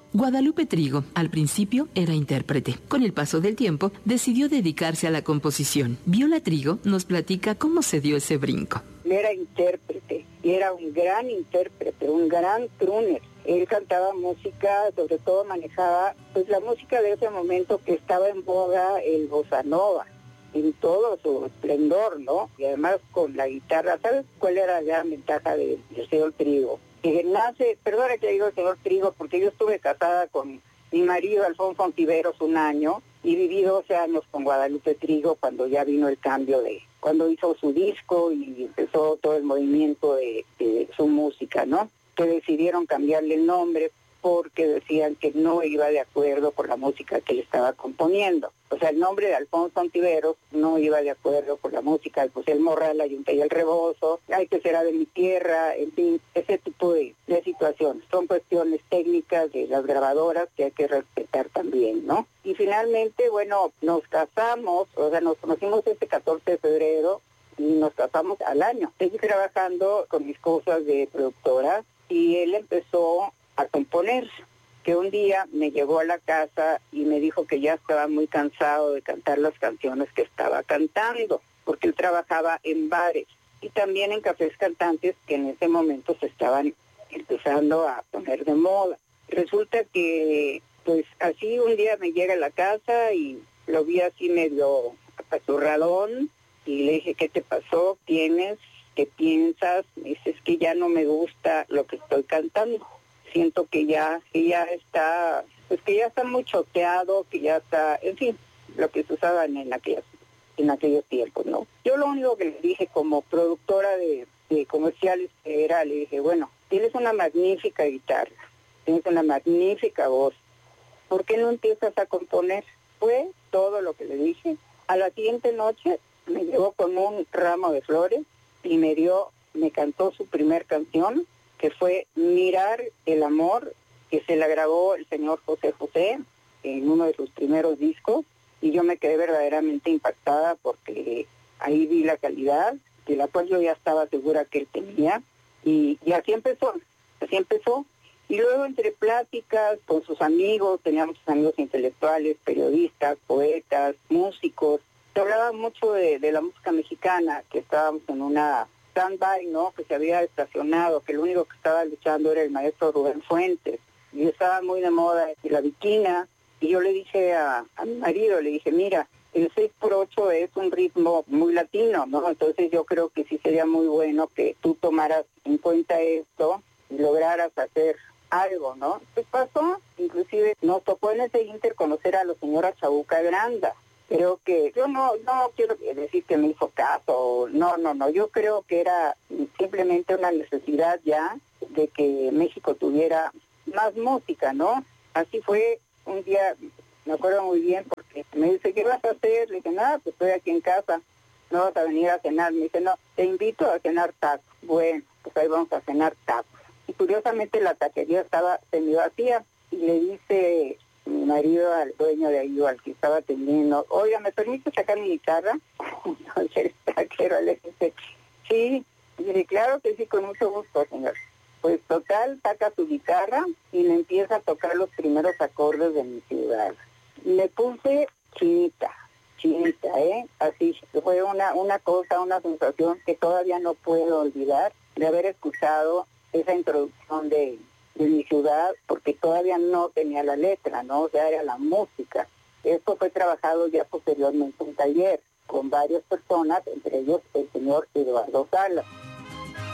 Guadalupe Trigo, al principio, era intérprete. Con el paso del tiempo, decidió dedicarse a la composición. Viola Trigo nos platica cómo se dio ese brinco. Era intérprete, y era un gran intérprete, un gran crooner. Él cantaba música, sobre todo manejaba pues la música de ese momento que estaba en boga, el bossa nova, en todo su esplendor, ¿no? Y además con la guitarra. ¿Sabes cuál era la gran ventaja del señor Trigo? Que nace, perdona que digo el señor Trigo, porque yo estuve casada con mi marido Alfonso Ontiveros un año y viví 12 años con Guadalupe Trigo cuando ya vino el cambio cuando hizo su disco y empezó todo el movimiento de su música, ¿no? Que decidieron cambiarle el nombre porque decían que no iba de acuerdo con la música que él estaba componiendo. O sea, el nombre de Alfonso Ontiveros no iba de acuerdo con la música de José el Morral, la Yunta y el Rebozo, Ay, que será de mi tierra, en fin, ese tipo de situaciones. Son cuestiones técnicas de las grabadoras que hay que respetar también, ¿no? Y finalmente, bueno, nos casamos, o sea, nos conocimos este 14 de febrero y nos casamos al año. Seguí trabajando con mis cosas de productora y él empezó a componer, que un día me llegó a la casa y me dijo que ya estaba muy cansado de cantar las canciones que estaba cantando, porque él trabajaba en bares y también en cafés cantantes que en ese momento se estaban empezando a poner de moda. Resulta que, pues así un día me llega a la casa y lo vi así medio apachurradón y le dije, ¿qué te pasó? ¿Tienes? ¿Qué piensas? Me dice, es que ya no me gusta lo que estoy cantando. Siento que ya está, pues que ya está muy choteado, que ya está, en fin, lo que se usaba en aquellos tiempos, ¿no? Yo lo único que le dije como productora de comerciales le dije, bueno, tienes una magnífica guitarra, tienes una magnífica voz, ¿por qué no empiezas a componer? Fue todo lo que le dije. A la siguiente noche me llevó con un ramo de flores y me cantó su primer canción, que fue Mirar el Amor, que se la grabó el señor José José en uno de sus primeros discos, y yo me quedé verdaderamente impactada porque ahí vi la calidad, de la cual yo ya estaba segura que él tenía, y así empezó, y luego entre pláticas con sus amigos, teníamos amigos intelectuales, periodistas, poetas, músicos, se hablaba mucho de la música mexicana, que estábamos en una stand-by, ¿no? Que se había estacionado, que el único que estaba luchando era el maestro Rubén Fuentes, y estaba muy de moda la viquina, y yo le dije a mi marido, le dije, mira, el 6x8 es un ritmo muy latino, ¿no? Entonces yo creo que sí sería muy bueno que tú tomaras en cuenta esto y lograras hacer algo, ¿no? Pues pasó, inclusive nos tocó en ese inter conocer a la señora Chabuca Granda. Creo que, yo no quiero decir que me hizo caso, no, yo creo que era simplemente una necesidad ya de que México tuviera más música, ¿no? Así fue, un día, me acuerdo muy bien, porque me dice, ¿qué vas a hacer? Le dije, nada, pues estoy aquí en casa, no vas a venir a cenar. Me dice, no, te invito a cenar tacos. Bueno, pues ahí vamos a cenar tacos. Y curiosamente la taquería estaba semi-vacía, y le dice mi marido al dueño de ahí, al que estaba atendiendo, oiga, ¿me permite sacar mi guitarra? Entonces el taquero le dice, sí. Y le dije, claro que sí, con mucho gusto, señor. Pues total, saca su guitarra y le empieza a tocar los primeros acordes de Mi Ciudad. Me puse chinita, así fue una cosa, una sensación que todavía no puedo olvidar de haber escuchado esa introducción de Mi Ciudad, porque todavía no tenía la letra, ¿no? O sea, era la música. Esto fue trabajado ya posteriormente en un taller con varias personas, entre ellos el señor Eduardo Salas.